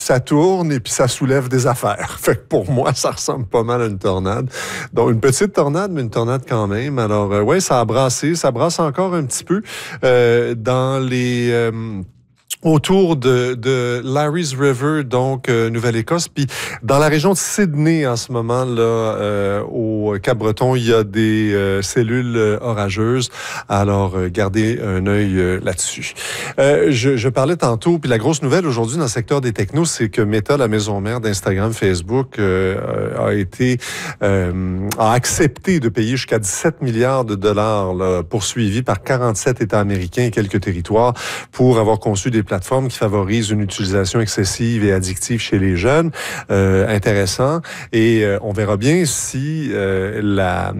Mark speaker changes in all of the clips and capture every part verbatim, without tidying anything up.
Speaker 1: ça tourne et puis ça soulève des affaires. Fait que pour moi, ça ressemble pas mal à une tornade. Donc, une petite tornade, mais une tornade quand même. Alors, euh, ouais, ça a brassé, ça brasse encore un petit peu euh, dans les... Euh, autour de, de Larry's River, donc euh, Nouvelle-Écosse. Puis dans la région de Sydney, en ce moment, là, euh, au Cap-Breton, il y a des euh, cellules euh, orageuses. Alors, euh, gardez un œil euh, là-dessus. Euh, je, je parlais tantôt, puis la grosse nouvelle aujourd'hui dans le secteur des technos, c'est que Meta, la maison mère d'Instagram, Facebook, euh, a été euh, a accepté de payer jusqu'à dix-sept milliards de dollars là, poursuivis par quarante-sept États américains et quelques territoires pour avoir conçu des plateforme qui favorise une utilisation excessive et addictive chez les jeunes. Euh, intéressant. Et euh, on verra bien si euh, la,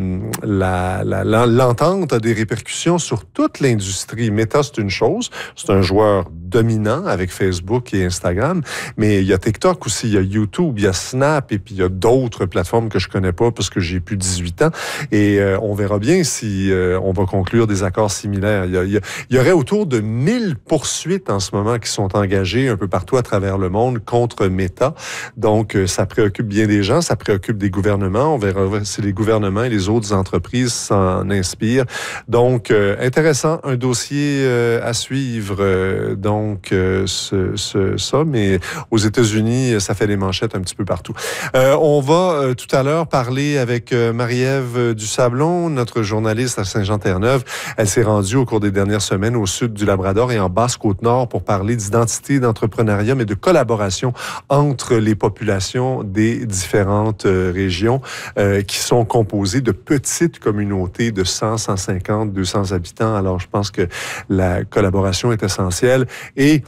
Speaker 1: la, la, l'entente a des répercussions sur toute l'industrie. Meta, c'est une chose. C'est un joueur dominant avec Facebook et Instagram. Mais il y a TikTok aussi, il y a YouTube, il y a Snap et puis il y a d'autres plateformes que je connais pas parce que j'ai plus de dix-huit ans. Et euh, on verra bien si euh, on va conclure des accords similaires. Il y, a, il, y a, il y aurait autour de mille poursuites en ce moment qui sont engagés un peu partout à travers le monde contre Meta. Donc, ça préoccupe bien des gens, ça préoccupe des gouvernements. On verra si les gouvernements et les autres entreprises s'en inspirent. Donc, euh, intéressant, un dossier euh, à suivre. Euh, donc, euh, ce, ce, ça, mais aux États-Unis, ça fait des manchettes un petit peu partout. Euh, on va euh, tout à l'heure parler avec euh, Marie-Ève Dusablon, notre journaliste à Saint-Jean-Terre-Neuve. Elle s'est rendue au cours des dernières semaines au sud du Labrador et en Basse-Côte-Nord pour parler d'identité, d'entrepreneuriat, mais de collaboration entre les populations des différentes euh, régions euh, qui sont composées de petites communautés de cent, cent cinquante, deux cents habitants. Alors, je pense que la collaboration est essentielle et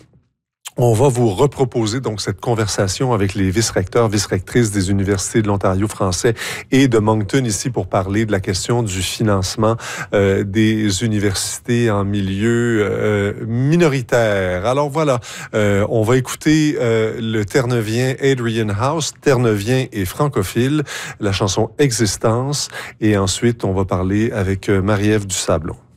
Speaker 1: on va vous reproposer donc cette conversation avec les vice-recteurs, vice-rectrices des universités de l'Ontario français et de Moncton ici pour parler de la question du financement euh, des universités en milieu euh, minoritaire. Alors voilà, euh, on va écouter euh, le Terre-Neuvien Adrian House, Terre-Neuvien et francophile, la chanson Existence, et ensuite on va parler avec euh, Marie-Ève Dusablon.